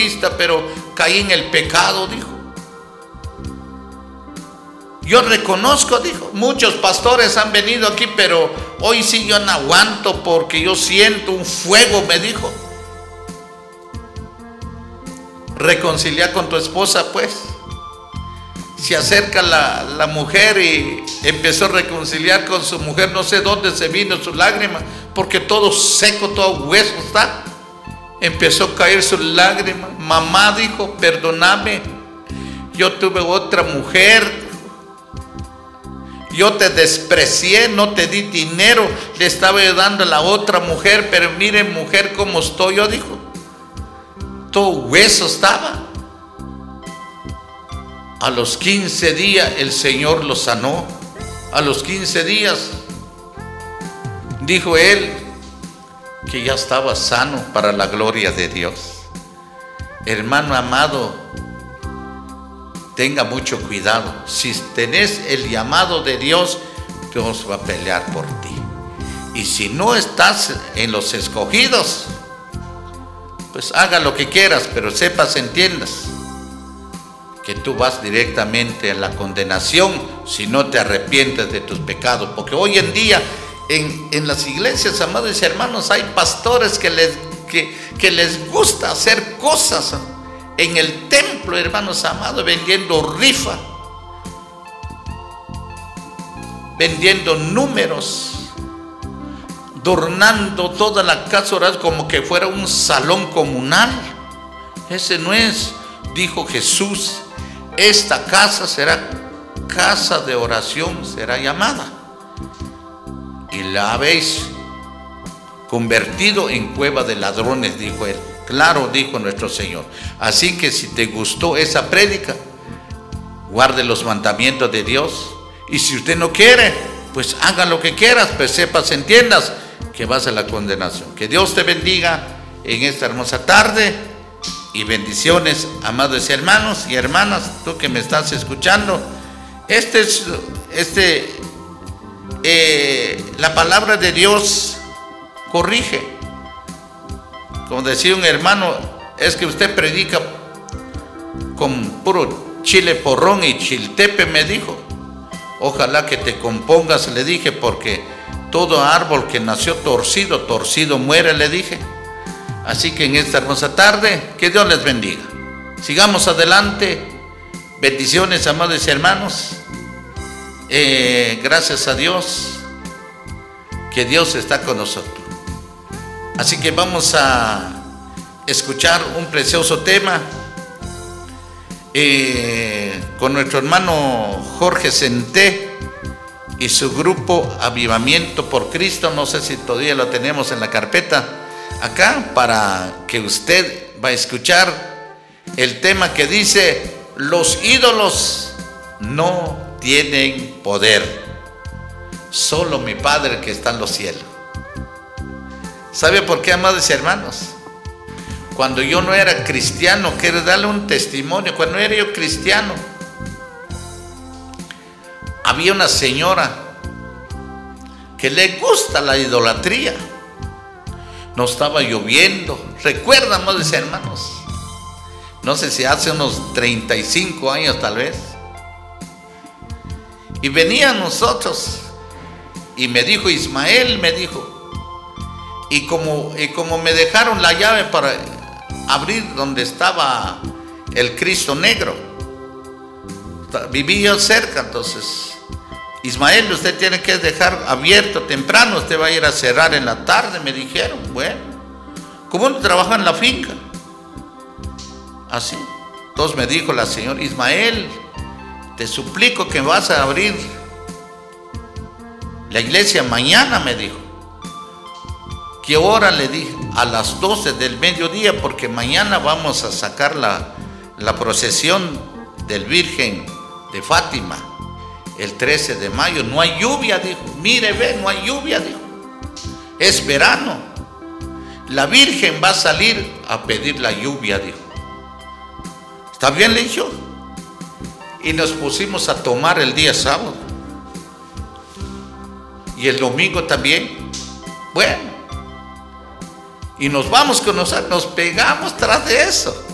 evangelista, pero caí en el pecado, dijo. Yo reconozco, dijo, muchos pastores han venido aquí, pero hoy sí yo no aguanto porque yo siento un fuego, me dijo. Reconciliar con tu esposa, pues. Se acerca la mujer y empezó a reconciliar con su mujer. No sé dónde se vino su lágrima, porque todo seco, todo hueso está. Empezó a caer su lágrima. Mamá, dijo, perdóname, yo tuve otra mujer, yo te desprecié, no te di dinero, le estaba dando a la otra mujer, pero mire, mujer, cómo estoy yo, dijo. Todo hueso estaba. A los 15 días el Señor lo sanó. A los 15 días dijo él que ya estaba sano para la gloria de Dios. Hermano amado, tenga mucho cuidado. Si tenés el llamado de Dios, Dios va a pelear por ti. Y si no estás en los escogidos, pues haga lo que quieras, pero sepas, entiendas que tú vas directamente a la condenación si no te arrepientes de tus pecados. Porque hoy en día en las iglesias, amados y hermanos, hay pastores que les gusta hacer cosas en el templo, hermanos amados, vendiendo rifa, vendiendo números, adornando toda la casa oral como que fuera un salón comunal. Ese no es, dijo Jesús, esta casa será casa de oración, será llamada, y la habéis convertido en cueva de ladrones, dijo él. Claro, dijo nuestro Señor. Así que si te gustó esa prédica, guarde los mandamientos de Dios. Y si usted no quiere, pues haga lo que quieras, pues sepas, entiendas que vas a la condenación. Que Dios te bendiga en esta hermosa tarde y bendiciones, amados hermanos y hermanas, tú que me estás escuchando. La palabra de Dios corrige. Como decía un hermano, es que usted predica con puro chile porrón y chiltepe, me dijo. Ojalá que te compongas, le dije, porque todo árbol que nació torcido, torcido muere, le dije. Así que en esta hermosa tarde, que Dios les bendiga. Sigamos adelante. Bendiciones, amados hermanos. Gracias a Dios, que Dios está con nosotros. Así que vamos a escuchar un precioso tema con nuestro hermano Jorge Centé y su grupo Avivamiento por Cristo. No sé si todavía lo tenemos en la carpeta acá, para que usted va a escuchar el tema que dice: los ídolos no tienen poder, solo mi Padre que está en los cielos. ¿Sabe por qué, amados hermanos? Cuando yo no era cristiano, quiero darle un testimonio. Cuando era yo cristiano, había una señora que le gusta la idolatría. No estaba lloviendo. ¿Recuerdan, amados hermanos? No sé si hace unos 35 años tal vez. Y venían nosotros y me dijo: Ismael, me dijo, y como me dejaron la llave para abrir donde estaba el Cristo negro, vivía cerca, entonces: Ismael, usted tiene que dejar abierto temprano, usted va a ir a cerrar en la tarde, me dijeron. Bueno, ¿cómo no trabaja en la finca? Así. Entonces me dijo la señora: Ismael, te suplico que vas a abrir la iglesia mañana, me dijo. ¿Qué hora? Le dije: a las 12 del mediodía, porque mañana vamos a sacar la procesión del Virgen de Fátima, el 13 de mayo. No hay lluvia, dijo. Mire, ve, no hay lluvia, dijo. Es verano. La Virgen va a salir a pedir la lluvia, dijo. ¿Está bien?, le dije yo. Y nos pusimos a tomar el día sábado. Y el domingo también. Bueno. Y nos vamos con nosotros, nos pegamos tras de eso.